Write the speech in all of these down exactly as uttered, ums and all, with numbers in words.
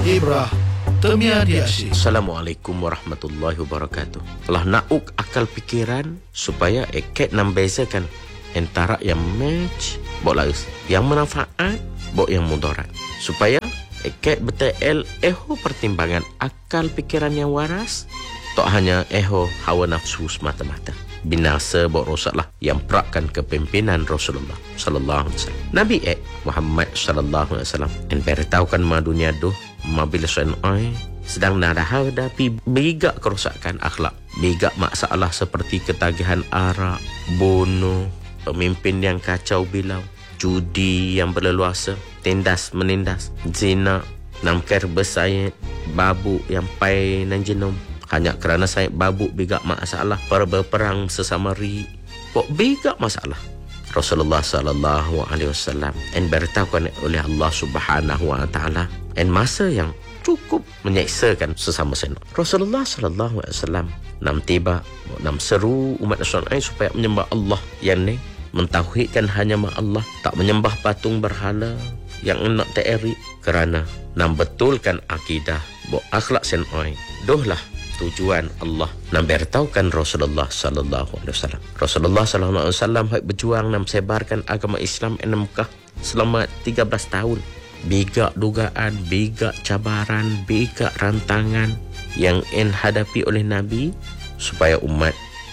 Ibrah Temia Diasyik. Assalamualaikum warahmatullahi wabarakatuh. Telah nauk akal pikiran supaya eket nam bezakan antara yang match bok laus, yang manfaat bok yang mudarat, supaya eket betul eho pertimbangan akal pikiran yang waras, tak hanya eho hawa nafsu semata-mata. Binasa bok rosaklah yang perakkan kepimpinan Rasulullah sallallahu alaihi wasallam. Nabi eh Muhammad sallallahu alaihi wasallam en beritahukan ma dunia doh mabila sunai sedang nada hadapi biga kerosakan akhlak, biga masalah seperti ketagihan arak, bunuh, pemimpin yang kacau bilau, judi yang berleluasa, tindas menindas, zina, namker bersayat, babu yang pai nan jenom. Hanya kerana saya babuk biga masalah, para berperang sesama ri, kok biga masalah. Rasulullah sallallahu alaihi wasallam en beritahukan oleh Allah Subhanahu wa taala en masa yang cukup menyeksakan sesama seno. Rasulullah sallallahu alaihi wasallam nam tiba nam seru umat Islam supaya menyembah Allah yang ni, mentauhidkan hanya ma Allah, tak menyembah patung berhala yang nak teeri, kerana nam betulkan akidah bo akhlak senoi. Dohlah tujuan Allah nam beritahukan Rasulullah sallallahu alaihi wasallam. Rasulullah sallallahu alaihi wasallam hai berjuang nam sebarkan agama Islam di Mekah selama tiga belas tahun. Biga dugaan, biga cabaran, biga rantangan yang en hadapi oleh Nabi supaya umat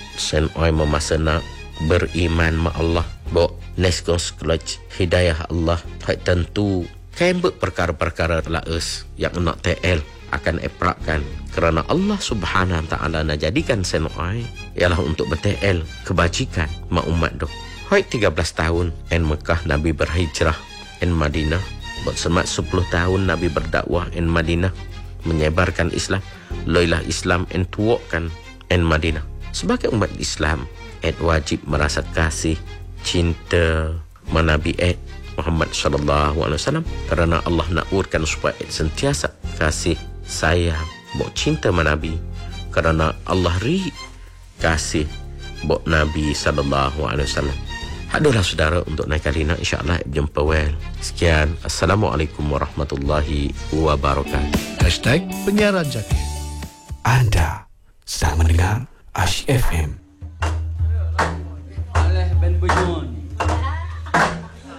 senoi memasana beriman ma Allah. Bo neskos kelaj hidayah Allah hai tentu kembek perkara-perkara laes yang nak T L akan eprakkan, kerana Allah Subhanahu wa taala nak jadikan senoi ialah untuk betel kebajikan ma umat doh. Hai tiga belas tahun en Mekah Nabi berhijrah en Madinah. Buat semat sepuluh tahun Nabi berdakwah en Madinah, menyebarkan Islam. Loilah Islam en tuokkan en Madinah. Sebagai umat Islam, et wajib merasa kasih, cinta Nabi et Muhammad sallallahu alaihi wasallam, kerana Allah nak urkan supaya et sentiasa kasih, sayang, bok cinta Nabi, kerana Allah ri kasih bok Nabi sallallahu alaihi wasallam. Adalah saudara untuk naik kalina, insya-Allah jumpa well. Sekian, assalamualaikum warahmatullahi wabarakatuh. Hashtag Penyiaran Jaki. Anda sedang mendengar Asyik F M